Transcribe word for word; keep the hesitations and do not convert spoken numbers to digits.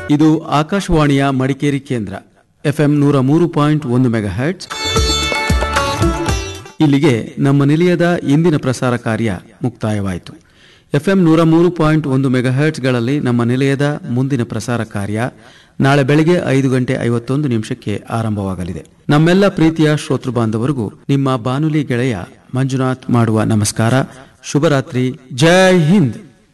ಇದು ಆಕಾಶವಾಣಿಯ ಮಡಿಕೇರಿ ಕೇಂದ್ರ ಎಫ್ಎಂ ನೂರ ಮೂರು ಪಾಯಿಂಟ್ ಒಂದು ಮೆಗಾ ಹರ್ಟ್ಸ್. ಇಲ್ಲಿಗೆ ನಮ್ಮ ನಿಲಯದ ಇಂದಿನ ಪ್ರಸಾರ ಕಾರ್ಯ ಮುಕ್ತಾಯವಾಯಿತು. ಎಫ್ಎಂ ನೂರ ಮೂರು ಪಾಯಿಂಟ್ ಒಂದು ಮೆಗಾ ಹರ್ಟ್ಸ್ಗಳಲ್ಲಿ ನಮ್ಮ ನಿಲಯದ ಮುಂದಿನ ಪ್ರಸಾರ ಕಾರ್ಯ ನಾಳೆ ಬೆಳಗ್ಗೆ ಐದು ಗಂಟೆ ಐವತ್ತೊಂದು ನಿಮಿಷಕ್ಕೆ ಆರಂಭವಾಗಲಿದೆ. ನಮ್ಮೆಲ್ಲ ಪ್ರೀತಿಯ ಶ್ರೋತೃ ಬಾಂಧವರಿಗೂ ನಿಮ್ಮ ಬಾನುಲಿ ಗೆಳೆಯ ಮಂಜುನಾಥ್ ಮಾಡುವ ನಮಸ್ಕಾರ. ಶುಭರಾತ್ರಿ. ಜೈ ಹಿಂದ್.